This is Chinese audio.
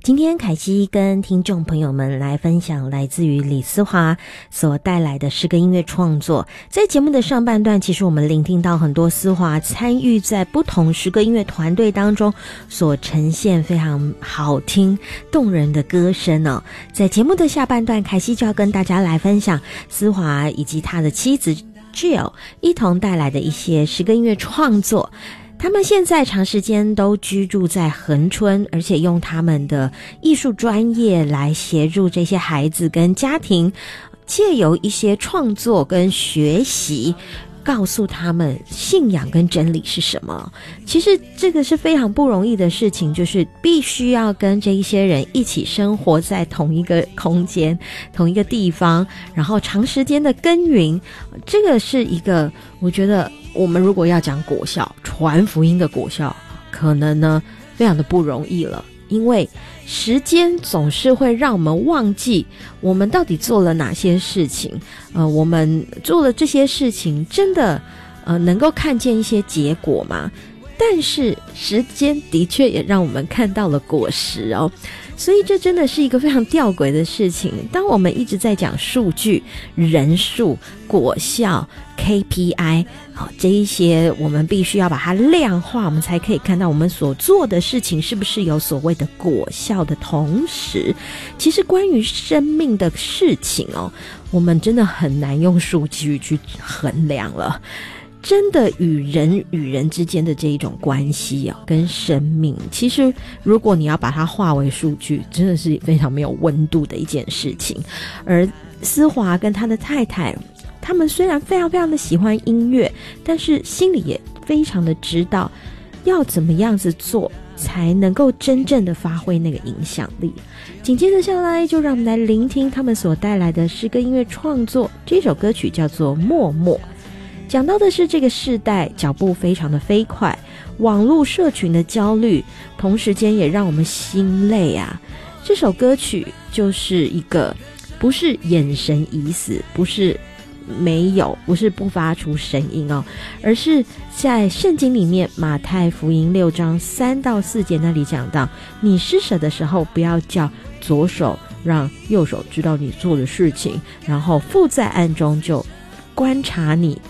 今天凯西跟听众朋友们来分享来自于李思华所带来的诗歌音乐创作。在节目的上半段，其实我们聆听到很多思华参与在不同诗歌音乐团队当中所呈现非常好听动人的歌声哦。在节目的下半段，凯西就要跟大家来分享思华以及他的妻子 Jill 一同带来的一些诗歌音乐创作。他们现在长时间都居住在恒春，而且用他们的艺术专业来协助这些孩子跟家庭，借由一些创作跟学习，告诉他们信仰跟真理是什么。其实这个是非常不容易的事情，就是必须要跟这一些人一起生活在同一个空间同一个地方，然后长时间的耕耘。这个是一个我觉得我们如果要讲果效，传福音的果效，可能呢非常的不容易了，因为时间总是会让我们忘记我们到底做了哪些事情。我们做了这些事情真的能够看见一些结果吗？但是时间的确也让我们看到了果实哦。所以这真的是一个非常吊诡的事情。当我们一直在讲数据、人数、果效、KPI 这一些我们必须要把它量化，我们才可以看到我们所做的事情是不是有所谓的果效的同时，其实关于生命的事情我们真的很难用数据去衡量了。真的与人之间的这一种关系跟生命，其实如果你要把它化为数据，真的是非常没有温度的一件事情。而思华跟他的太太，他们虽然非常非常的喜欢音乐，但是心里也非常的知道要怎么样子做才能够真正的发挥那个影响力。紧接着下来，就让我们来聆听他们所带来的诗歌音乐创作。这首歌曲叫做《默默》，讲到的是这个世代脚步非常的飞快，网络社群的焦虑，同时间也让我们心累啊。这首歌曲就是一个不是眼神已死，不是没有，不是不发出声音而是在圣经里面马太福音6章3到4节那里讲到，你施舍的时候不要叫左手让右手知道你做的事情，然后父在暗中就观察你